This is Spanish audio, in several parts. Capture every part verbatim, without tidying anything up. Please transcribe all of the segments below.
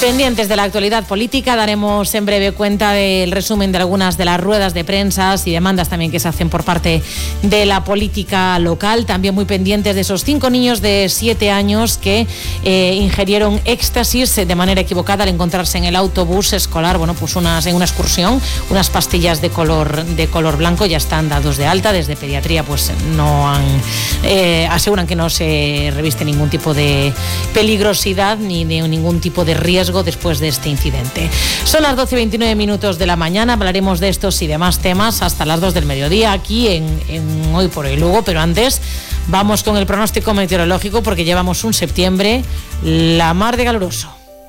Pendientes de la actualidad política, daremos en breve cuenta del resumen de algunas de las ruedas de prensa y demandas también que se hacen por parte de la política local. También muy pendientes de esos cinco niños de siete años que eh, ingerieron éxtasis de manera equivocada al encontrarse en el autobús escolar. Bueno, pues unas, en una excursión, unas pastillas de color, de color blanco ya están dados de alta. Desde pediatría pues no han, eh, aseguran que no se reviste ningún tipo de peligrosidad ni de ningún tipo de riesgo después de este incidente. Son las doce y veintinueve minutos de la mañana, hablaremos de estos y demás temas hasta las dos del mediodía aquí en, en Hoy por Hoy Lugo, pero antes vamos con el pronóstico meteorológico porque llevamos un septiembre la mar de caluroso.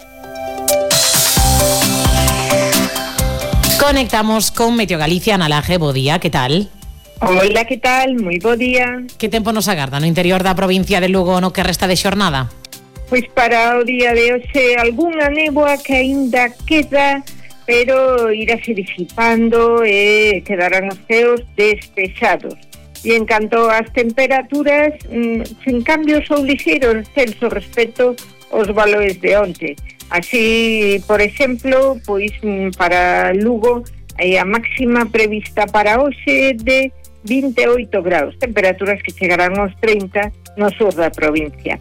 Conectamos con Meteo Galicia, Ana Laje, bo día, ¿qué tal? Hola, ¿qué tal? Moi bo día. Que tempo nos agarda no interior da provincia de Lugo no que resta de xornada? Pois para o día de hoxe algunha néboa que aínda queda, pero irase disipando e quedarán os ceos despexados. E en canto ás temperaturas, sen cambios ou lixeiros descenso respecto aos valores de onte. Así, por exemplo, pois para Lugo a máxima prevista para hoxe de vinte e oito graus, temperaturas que chegarán aos trinta no sur da provincia.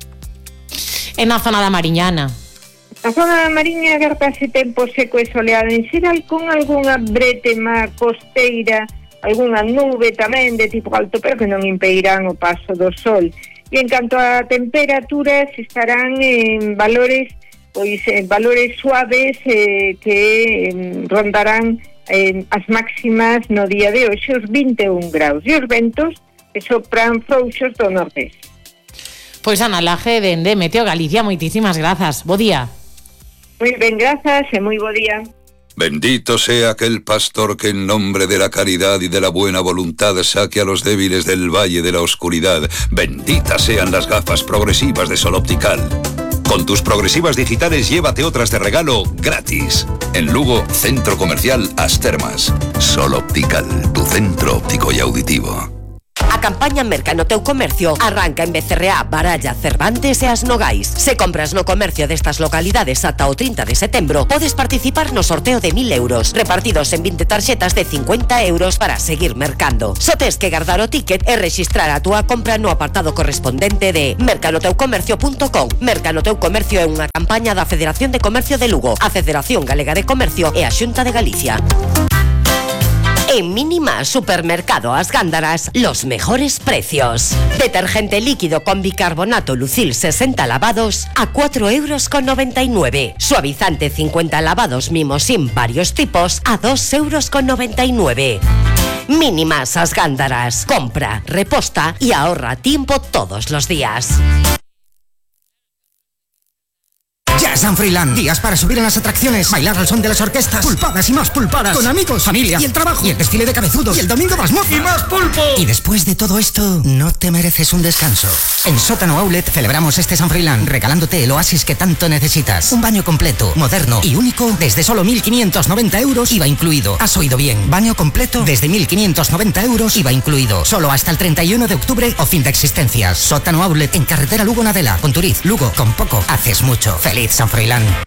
En na zona da Mariñana? A zona da Mariña agartase tempo seco e soleado en xeral con algunha bretema costeira, algunha nube tamén de tipo alto, pero que non impedirán o paso do sol. E en canto a temperaturas estarán en valores pois en valores suaves eh, que eh, rondarán eh, as máximas no día de hoxe os vinte e un graus e os ventos que sopran frouxos do nordeste. Pois Ana Laje, dende Meteo Galicia, moitísimas grazas. Bo día. Moi ben, grazas e moi bo día. Bendito sea aquel pastor que en nombre de la caridad y de la buena voluntad saque a los débiles del valle de la oscuridad. Benditas sean las gafas progresivas de Sol Optical. Con tus progresivas digitales llévate otras de regalo gratis. En Lugo, Centro Comercial As Termas. Sol Optical, tu centro óptico y auditivo. A campaña Merca no teu comercio arranca en B C R A, Baralla, Cervantes e As Nogais. Se compras no comercio destas localidades ata o trinta de setembro, podes participar no sorteo de mil euros, repartidos en vinte tarxetas de cincuenta euros para seguir mercando. Só tes que guardar o ticket e rexistrar a túa compra no apartado correspondente de mercanoteucomercio punto com. Merca no teu comercio é unha campaña da Federación de Comercio de Lugo, a Federación Galega de Comercio e a Xunta de Galicia. En Mínima Supermercado As Gándaras, los mejores precios. Detergente líquido con bicarbonato Lucil sesenta lavados a cuatro euros con noventa y nueve. Suavizante cincuenta lavados Mimosin varios tipos a dos euros con noventa y nueve. Mínimas As Gándaras. Compra, reposta y ahorra tiempo todos los días. Ya es San Froilán. Días para subir en las atracciones, bailar al son de las orquestas, pulpadas y más pulpadas, con amigos, familia y el trabajo, y el desfile de cabezudos, y el domingo más moza, y más pulpo. Y después de todo esto, no te mereces un descanso. En Sótano Outlet celebramos este San Froilán regalándote el oasis que tanto necesitas. Un baño completo, moderno y único desde solo mil quinientos noventa euros, I V A incluido. Has oído bien, baño completo desde mil quinientos noventa euros, I V A incluido. Solo hasta el treinta y uno de octubre o fin de existencias. Sótano Outlet en carretera Lugo-Nadela, con Turiz, Lugo, con poco haces mucho. Feliz San Froilán.